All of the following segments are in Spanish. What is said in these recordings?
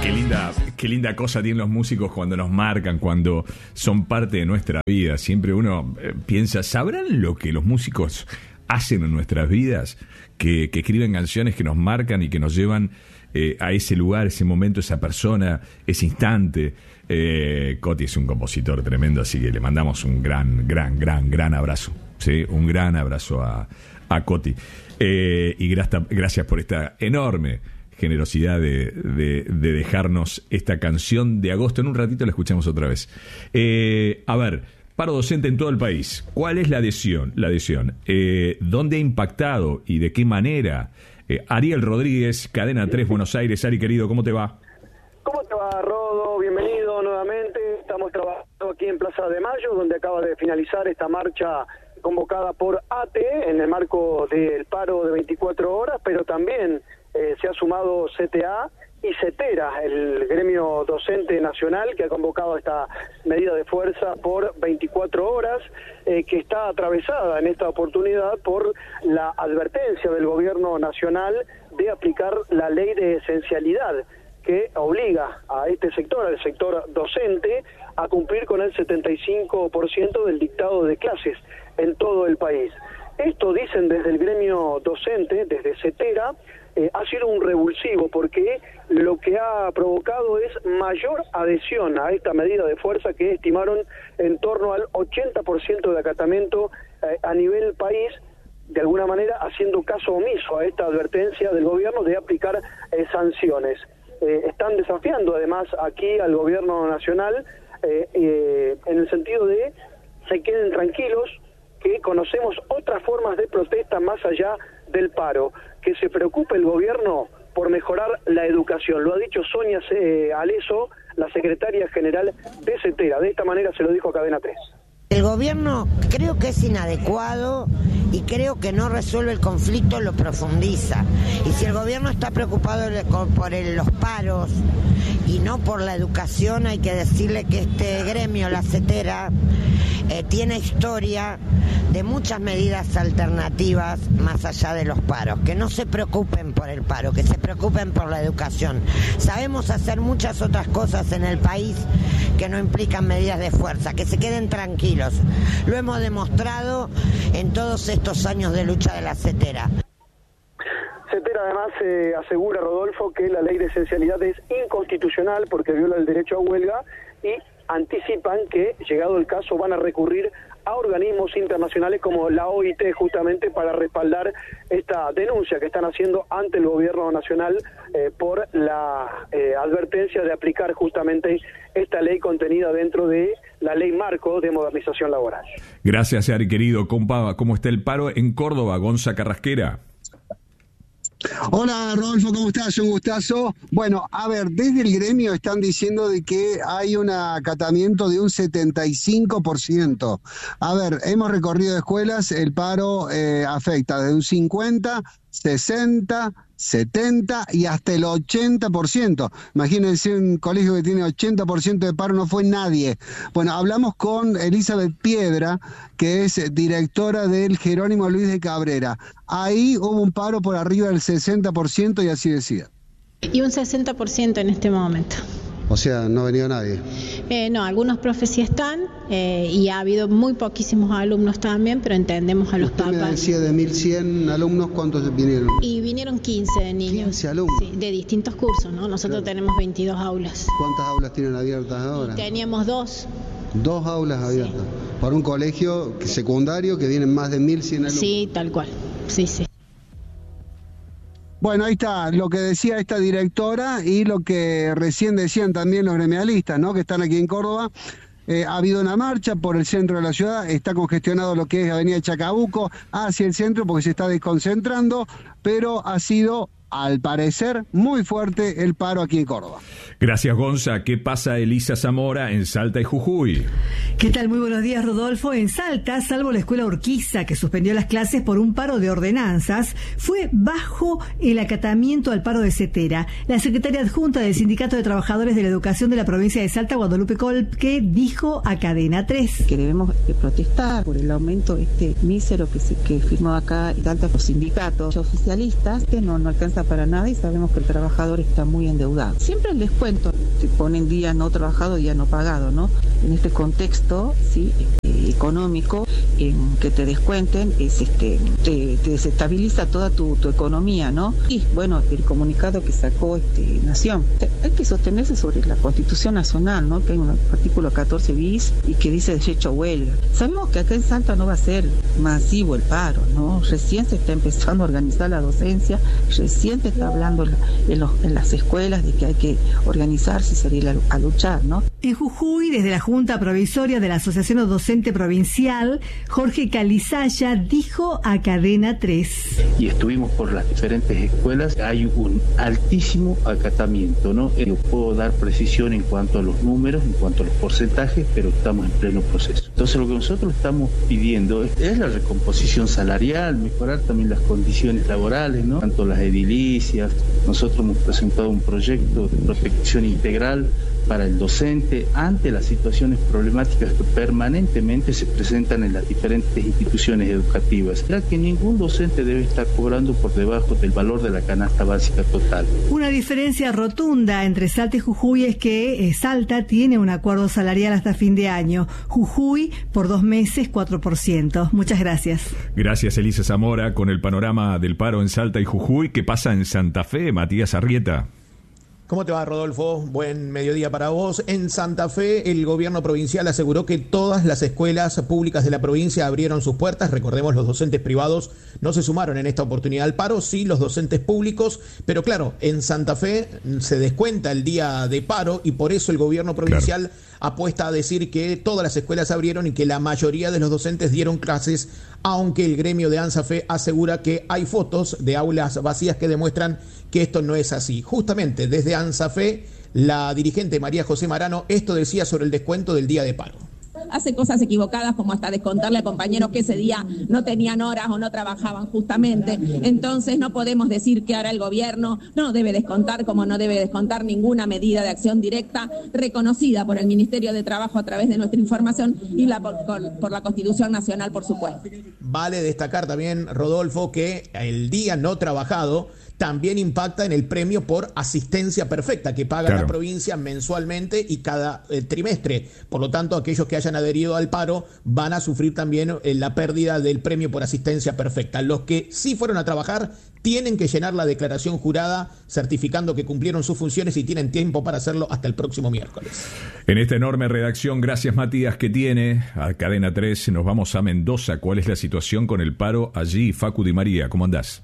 Qué linda cosa tienen los músicos cuando nos marcan, cuando son parte de nuestra vida. Siempre uno piensa, ¿sabrán lo que los músicos hacen en nuestras vidas? Que escriben canciones que nos marcan y que nos llevan a ese lugar, ese momento, esa persona, ese instante. Coti es un compositor tremendo, así que le mandamos un gran abrazo, ¿sí? Un gran abrazo a Coti. Y gracias por esta enorme generosidad de dejarnos esta canción de agosto. En un ratito la escuchamos otra vez. A ver, paro docente en todo el país. ¿Cuál es la adhesión? ¿Dónde ha impactado y de qué manera? Ariel Rodríguez, Cadena 3, Buenos Aires. Ari, querido, ¿cómo te va? ¿Cómo te va, Rodo? Bienvenido nuevamente. Estamos trabajando aquí en Plaza de Mayo, donde acaba de finalizar esta marcha convocada por ATE en el marco del paro de 24 horas, pero también se ha sumado CTA y CETERA, el gremio docente nacional, que ha convocado esta medida de fuerza por 24 horas, que está atravesada en esta oportunidad por la advertencia del gobierno nacional de aplicar la ley de esencialidad, que obliga a este sector, al sector docente, a cumplir con el 75% del dictado de clases en todo el país. Esto, dicen desde el gremio docente, desde CETERA, ha sido un revulsivo, porque lo que ha provocado es mayor adhesión a esta medida de fuerza, que estimaron en torno al 80% de acatamiento a nivel país, de alguna manera haciendo caso omiso a esta advertencia del gobierno de aplicar sanciones. Están desafiando además aquí al gobierno nacional en el sentido de se queden tranquilos, que conocemos otras formas de protesta más allá del paro, que se preocupe el gobierno por mejorar la educación. Lo ha dicho Sonia Aleso, la secretaria general de CETERA. De esta manera se lo dijo a Cadena 3. El gobierno creo que es inadecuado y creo que no resuelve el conflicto, lo profundiza. Y si el gobierno está preocupado por los paros y no por la educación, hay que decirle que este gremio, la CETERA, tiene historia de muchas medidas alternativas más allá de los paros. Que no se preocupen por el paro, que se preocupen por la educación. Sabemos hacer muchas otras cosas en el país que no implican medidas de fuerza, que se queden tranquilos. Lo hemos demostrado en todos estos años de lucha de la CETERA. CETERA además asegura, Rodolfo, que la ley de esencialidad es inconstitucional porque viola el derecho a huelga, y anticipan que, llegado el caso, van a recurrir a organismos internacionales como la OIT, justamente para respaldar esta denuncia que están haciendo ante el gobierno nacional por la advertencia de aplicar justamente esta ley contenida dentro de la ley marco de modernización laboral. Gracias, Ari, querido. Compa, ¿cómo está el paro en Córdoba? Gonza Carrasquera. Hola, Rodolfo, ¿cómo estás? Un gustazo. Bueno, a ver, desde el gremio están diciendo de que hay un acatamiento de un 75%. A ver, hemos recorrido escuelas, el paro afecta de un 50, 60, 70 y hasta el 80%. Imagínense un colegio que tiene 80% de paro, no fue nadie. Bueno, hablamos con Elizabeth Piedra, que es directora del Jerónimo Luis de Cabrera. Ahí hubo un paro por arriba del 60% y así decía. Y un 60% en este momento. O sea, no ha venido nadie. No, algunos profes sí están y ha habido muy poquísimos alumnos también, pero entendemos a los papás. Usted me decía de 1.100 alumnos, ¿cuántos vinieron? Y vinieron 15 niños. 15 alumnos. Sí, de distintos cursos, ¿no? Nosotros tenemos 22 aulas. ¿Cuántas aulas tienen abiertas ahora? Teníamos 2. 2 aulas abiertas. Sí. Para un colegio secundario que vienen más de 1.100 alumnos. Sí, tal cual. Sí, sí. Bueno, ahí está lo que decía esta directora y lo que recién decían también los gremialistas, ¿no?, que están aquí en Córdoba. Ha habido una marcha por el centro de la ciudad, está congestionado lo que es Avenida Chacabuco hacia el centro porque se está desconcentrando, pero ha sido, al parecer, muy fuerte el paro aquí en Córdoba. Gracias, Gonza. ¿Qué pasa, Elisa Zamora, en Salta y Jujuy? ¿Qué tal? Muy buenos días, Rodolfo. En Salta, salvo la escuela Urquiza, que suspendió las clases por un paro de ordenanzas, fue bajo el acatamiento al paro de CETERA. La secretaria adjunta del Sindicato de Trabajadores de la Educación de la provincia de Salta, Guadalupe Colque, dijo a Cadena 3. Que debemos protestar por el aumento mísero que firmó acá Salta los sindicatos oficialistas, que no alcanza alcanza para nada y sabemos que el trabajador está muy endeudado. Siempre el descuento, se ponen día no trabajado, día no pagado, ¿no? En este contexto, sí, económico, en que te descuenten, te desestabiliza toda tu economía, ¿no? Y bueno, el comunicado que sacó Nación, hay que sostenerse sobre la Constitución Nacional, ¿no? Que hay un artículo 14 bis y que dice derecho a huelga. Sabemos que acá en Salta no va a ser masivo el paro, ¿no? Recién se está empezando a organizar la docencia, recién se está hablando en las escuelas de que hay que organizarse y salir a luchar, ¿no? En Jujuy, desde la Junta Provisoria de la Asociación Docente Provincial, Jorge Calizaya dijo a Cadena 3. Y estuvimos por las diferentes escuelas, hay un altísimo acatamiento, ¿no? Yo puedo dar precisión en cuanto a los números, en cuanto a los porcentajes, pero estamos en pleno proceso. Entonces lo que nosotros estamos pidiendo es la recomposición salarial, mejorar también las condiciones laborales, ¿no? Tanto las edilicias, nosotros hemos presentado un proyecto de protección integral para el docente ante las situaciones problemáticas que permanentemente se presentan en las diferentes instituciones educativas, ya que ningún docente debe estar cobrando por debajo del valor de la canasta básica total. Una diferencia rotunda entre Salta y Jujuy es que Salta tiene un acuerdo salarial hasta fin de año, Jujuy por 2 meses 4%. Muchas gracias. Gracias, Elisa Zamora, con el panorama del paro en Salta y Jujuy. ¿Qué pasa en Santa Fe, Matías Arrieta? ¿Cómo te va, Rodolfo? Buen mediodía para vos. En Santa Fe, el gobierno provincial aseguró que todas las escuelas públicas de la provincia abrieron sus puertas. Recordemos, los docentes privados no se sumaron en esta oportunidad al paro, sí los docentes públicos, pero claro, en Santa Fe se descuenta el día de paro y por eso el gobierno provincial apuesta a decir que todas las escuelas abrieron y que la mayoría de los docentes dieron clases, aunque el gremio de ANSAFE asegura que hay fotos de aulas vacías que demuestran que esto no es así. Justamente desde ANSAFE, la dirigente María José Marano esto decía sobre el descuento del día de paro. Hace cosas equivocadas como hasta descontarle a compañeros que ese día no tenían horas o no trabajaban justamente. Entonces no podemos decir que ahora el gobierno no debe descontar, como no debe descontar ninguna medida de acción directa reconocida por el Ministerio de Trabajo a través de nuestra información y por la Constitución Nacional, por supuesto. Vale destacar también, Rodolfo, que el día no trabajado también impacta en el premio por asistencia perfecta que paga la provincia mensualmente y cada trimestre. Por lo tanto, aquellos que hayan adherido al paro van a sufrir también la pérdida del premio por asistencia perfecta. Los que sí fueron a trabajar tienen que llenar la declaración jurada certificando que cumplieron sus funciones y tienen tiempo para hacerlo hasta el próximo miércoles. En esta enorme redacción, gracias Matías, que tiene a Cadena 3, nos vamos a Mendoza. ¿Cuál es la situación con el paro allí? Facu Di María, ¿cómo andás?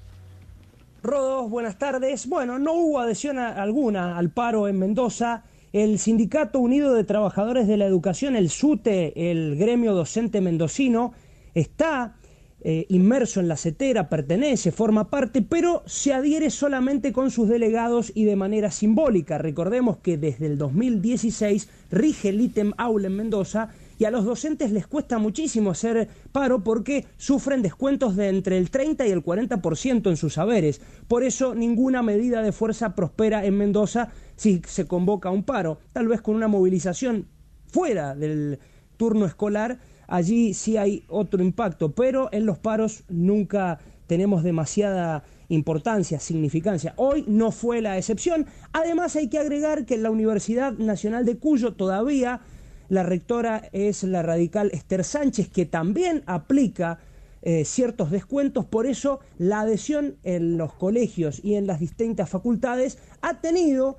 Rodos, buenas tardes. Bueno, no hubo adhesión alguna al paro en Mendoza. El Sindicato Unido de Trabajadores de la Educación, el SUTE, el gremio docente mendocino, está inmerso en la CETERA, pertenece, forma parte, pero se adhiere solamente con sus delegados y de manera simbólica. Recordemos que desde el 2016 rige el ítem aula en Mendoza y a los docentes les cuesta muchísimo hacer paro porque sufren descuentos de entre el 30 y el 40% en sus saberes. Por eso ninguna medida de fuerza prospera en Mendoza si se convoca un paro. Tal vez con una movilización fuera del turno escolar, allí sí hay otro impacto, pero en los paros nunca tenemos demasiada importancia, significancia. Hoy no fue la excepción. Además hay que agregar que en la Universidad Nacional de Cuyo todavía la rectora es la radical Esther Sánchez, que también aplica ciertos descuentos. Por eso la adhesión en los colegios y en las distintas facultades ha tenido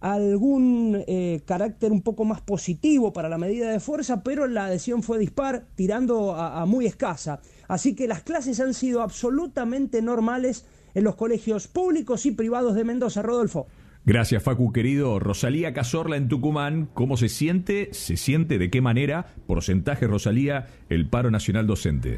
algún carácter un poco más positivo para la medida de fuerza, pero la adhesión fue dispar, tirando a muy escasa. Así que las clases han sido absolutamente normales en los colegios públicos y privados de Mendoza. Rodolfo. Gracias, Facu, querido. Rosalía Cazorla en Tucumán, ¿cómo se siente? ¿Se siente de qué manera? Porcentaje, Rosalía, el paro nacional docente.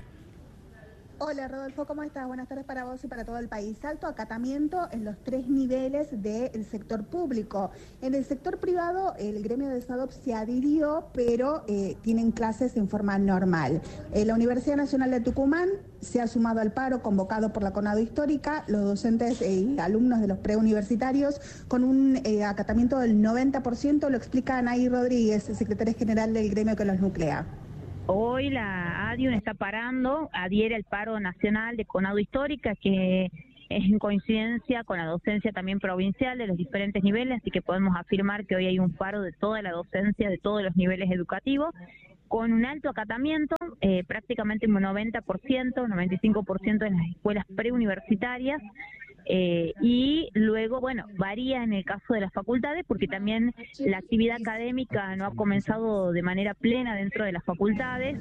Hola Rodolfo, ¿cómo estás? Buenas tardes para vos y para todo el país. Alto acatamiento en los 3 niveles del sector público. En el sector privado, el gremio de SADOP se adhirió, pero tienen clases en forma normal. La Universidad Nacional de Tucumán se ha sumado al paro convocado por la CONADO Histórica, los docentes y alumnos de los preuniversitarios, con un acatamiento del 90%, lo explica Anaí Rodríguez, secretaria general del gremio que los nuclea. Hoy la ADIUN está parando, adhiere al paro nacional de CONADO Histórica, que es en coincidencia con la docencia también provincial de los diferentes niveles, así que podemos afirmar que hoy hay un paro de toda la docencia, de todos los niveles educativos, con un alto acatamiento, prácticamente un 90%, 95% en las escuelas preuniversitarias, y luego, bueno, varía en el caso de las facultades, porque también la actividad académica no ha comenzado de manera plena dentro de las facultades.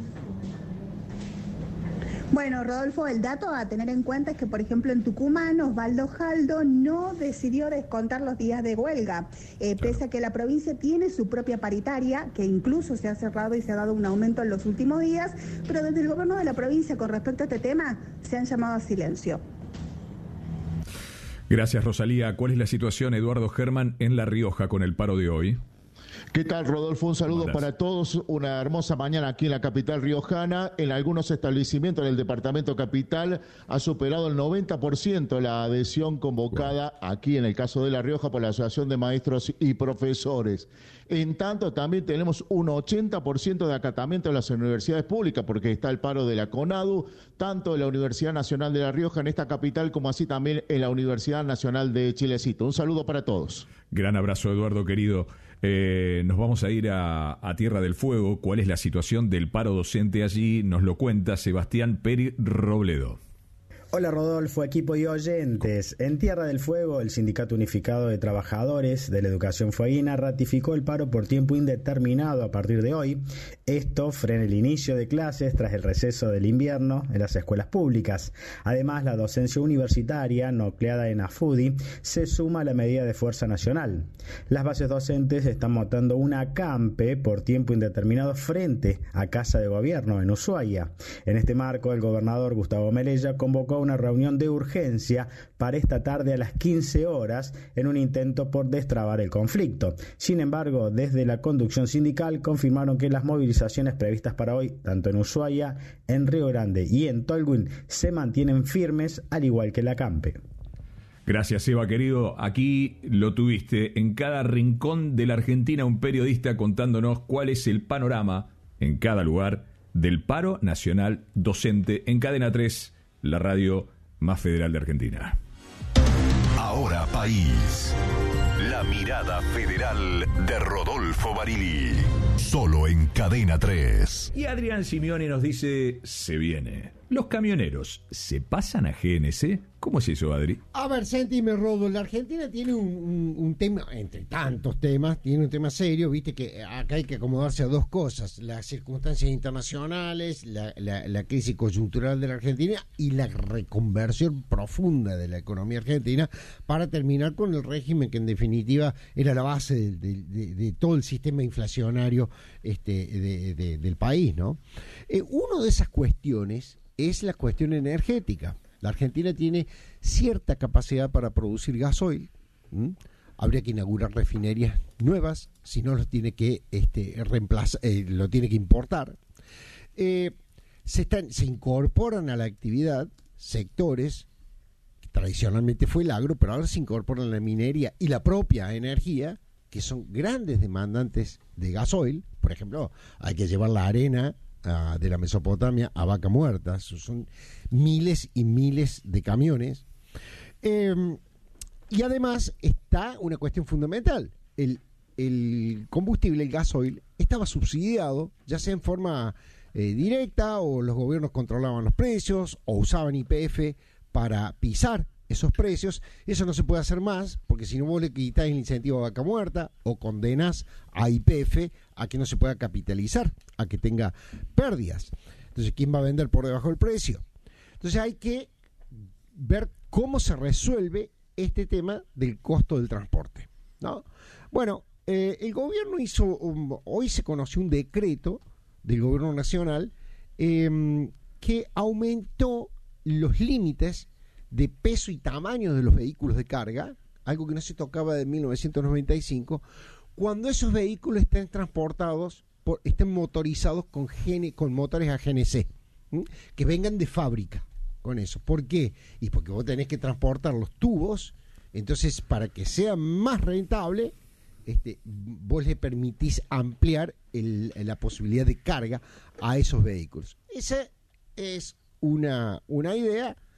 Bueno, Rodolfo, el dato a tener en cuenta es que, por ejemplo, en Tucumán, Osvaldo Jaldo no decidió descontar los días de huelga, pese a que la provincia tiene su propia paritaria, que incluso se ha cerrado y se ha dado un aumento en los últimos días, pero desde el gobierno de la provincia, con respecto a este tema, se han llamado a silencio. Gracias, Rosalía. ¿Cuál es la situación, Eduardo Germán, en La Rioja con el paro de hoy? ¿Qué tal, Rodolfo? Un saludo para todos. Una hermosa mañana aquí en la capital riojana. En algunos establecimientos del departamento capital ha superado el 90% la adhesión convocada aquí en el caso de La Rioja por la Asociación de Maestros y Profesores. En tanto, también tenemos un 80% de acatamiento en las universidades públicas, porque está el paro de la CONADU, tanto en la Universidad Nacional de La Rioja, en esta capital, como así también en la Universidad Nacional de Chilecito. Un saludo para todos. Gran abrazo, Eduardo, querido. Nos vamos a ir a Tierra del Fuego. ¿Cuál es la situación del paro docente allí? Nos lo cuenta Sebastián Peri Robledo. Hola Rodolfo, equipo y oyentes. En Tierra del Fuego, el Sindicato Unificado de Trabajadores de la Educación Fueguina ratificó el paro por tiempo indeterminado a partir de hoy. Esto frena el inicio de clases tras el receso del invierno en las escuelas públicas. Además, la docencia universitaria, nucleada en AFUDI, se suma a la medida de fuerza nacional. Las bases docentes están montando una acampe por tiempo indeterminado frente a Casa de Gobierno en Ushuaia. En este marco, el gobernador Gustavo Melella convocó una reunión de urgencia para esta tarde a las 15 horas en un intento por destrabar el conflicto. Sin embargo, desde la conducción sindical confirmaron que las movilizaciones previstas para hoy, tanto en Ushuaia, en Río Grande y en Tolwyn, se mantienen firmes, al igual que la acampe. Gracias, Eva, querido. Aquí lo tuviste. En cada rincón de la Argentina, un periodista contándonos cuál es el panorama en cada lugar del paro nacional docente en Cadena 3, la radio más federal de Argentina. Ahora País. La mirada federal de Rodolfo Barili. Solo en Cadena 3. Y Adrián Simeone nos dice, se viene. ¿Los camioneros se pasan a GNC? ¿Cómo es eso, Adri? A ver, sentime, Rodo, la Argentina tiene un tema, entre tantos temas, tiene un tema serio, viste que acá hay que acomodarse a dos cosas, las circunstancias internacionales, la crisis coyuntural de la Argentina y la reconversión profunda de la economía argentina para terminar con el régimen que en definitiva era la base de todo el sistema inflacionario del país, ¿no? Una de esas cuestiones es la cuestión energética. La Argentina tiene cierta capacidad para producir gasoil. Habría que inaugurar refinerías nuevas, si no los tiene que reemplazar, lo tiene que importar. Se incorporan a la actividad sectores que tradicionalmente fue el agro, pero ahora se incorporan la minería y la propia energía, que son grandes demandantes de gasoil. Por ejemplo, hay que llevar la arena de la Mesopotamia a Vaca Muerta. Son miles y miles de camiones. Y además está una cuestión fundamental. El combustible, el gasoil, estaba subsidiado, ya sea en forma directa, o los gobiernos controlaban los precios, o usaban YPF para pisar esos precios. Eso no se puede hacer más, porque si no vos le quitáis el incentivo a Vaca Muerta o condenas a YPF a que no se pueda capitalizar, a que tenga pérdidas. Entonces, ¿quién va a vender por debajo del precio? Entonces hay que ver cómo se resuelve este tema del costo del transporte, ¿no? Bueno, el gobierno hizo, hoy se conoció un decreto del gobierno nacional que aumentó los límites de peso y tamaño de los vehículos de carga, algo que no se tocaba de 1995, cuando esos vehículos estén transportados, estén motorizados con motores a GNC, que vengan de fábrica con eso. ¿Por qué? Y porque vos tenés que transportar los tubos, entonces para que sea más rentable, vos le permitís ampliar la posibilidad de carga a esos vehículos. Esa es una idea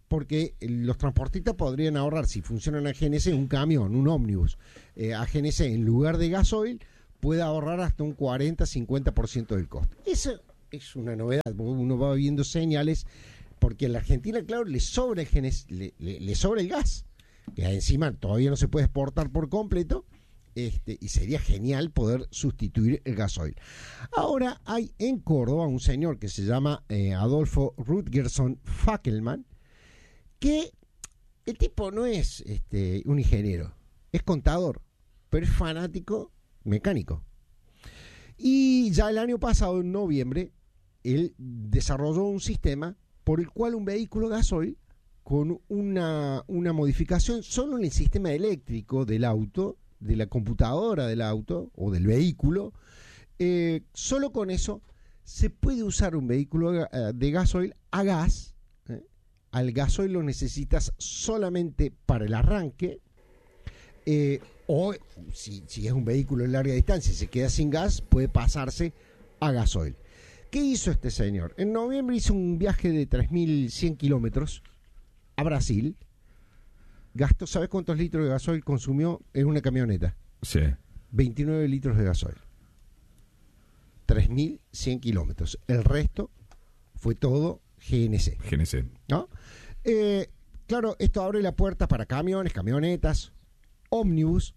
porque los transportistas podrían ahorrar, si funcionan a GNC, un camión, un ómnibus, a GNC en lugar de gasoil, puede ahorrar hasta un 40-50% del costo. Eso es una novedad, uno va viendo señales, porque en la Argentina, claro, le sobra el GNC, le sobra el gas, que encima todavía no se puede exportar por completo, y sería genial poder sustituir el gasoil. Ahora hay en Córdoba un señor que se llama Adolfo Rutgerson Fackelman, que el tipo no es un ingeniero, es contador, pero es fanático mecánico. Y ya el año pasado, en noviembre, él desarrolló un sistema por el cual un vehículo gasoil, con una modificación solo en el sistema eléctrico del auto, de la computadora del auto o del vehículo, solo con eso se puede usar un vehículo de gasoil a gas. Al gasoil lo necesitas solamente para el arranque, o si es un vehículo de larga distancia y se queda sin gas, puede pasarse a gasoil. ¿Qué hizo este señor? En noviembre hizo un viaje de 3.100 kilómetros a Brasil. Gastó, ¿sabes cuántos litros de gasoil consumió en una camioneta? Sí. 29 litros de gasoil. 3.100 kilómetros. El resto fue todo GNC. GNC. ¿No? Claro, esto abre la puerta para camiones, camionetas, ómnibus.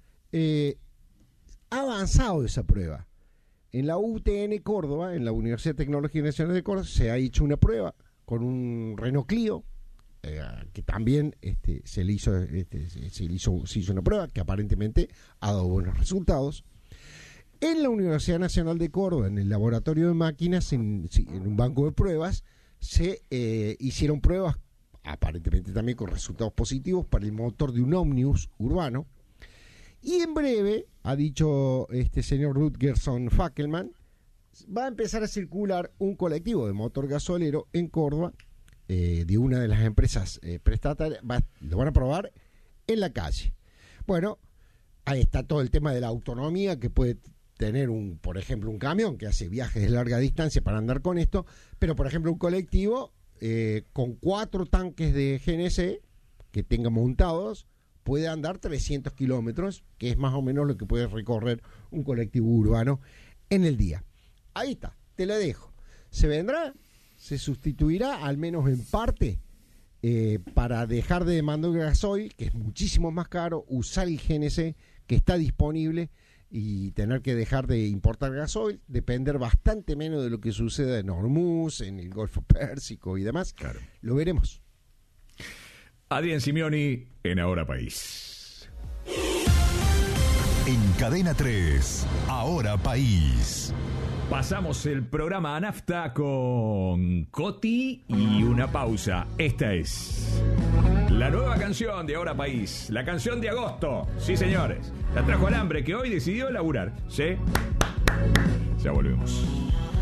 Ha avanzado esa prueba. En la UTN Córdoba, en la Universidad de Tecnología Nacional de Córdoba, se ha hecho una prueba con un Renault Clio, que también se hizo una prueba que aparentemente ha dado buenos resultados. En la Universidad Nacional de Córdoba, en el laboratorio de máquinas, en un banco de pruebas, se hicieron pruebas, aparentemente también con resultados positivos, para el motor de un ómnibus urbano. Y en breve, ha dicho este señor Rutgerson Fackelman, va a empezar a circular un colectivo de motor gasolero en Córdoba, de una de las empresas prestatarias. Lo van a probar en la calle. Bueno, ahí está todo el tema de la autonomía que puede tener por ejemplo, un camión que hace viajes de larga distancia para andar con esto, pero por ejemplo un colectivo con 4 tanques de GNC que tenga montados puede andar 300 kilómetros, que es más o menos lo que puede recorrer un colectivo urbano en el día. Ahí está, te la dejo. ¿Se vendrá? ¿Se sustituirá, al menos en parte, para dejar de demandar el gasoil, que es muchísimo más caro, usar el GNC que está disponible y tener que dejar de importar gasoil, depender bastante menos de lo que suceda en Hormuz, en el Golfo Pérsico y demás? Claro. Lo veremos. Adrián Simioni en Ahora País. En Cadena 3, Ahora País. Pasamos el programa a nafta con Coti y una pausa. Esta es la nueva canción de Ahora País, la canción de agosto. Sí, señores, la trajo Alambre, que hoy decidió laburar. ¿Sí? Ya volvemos.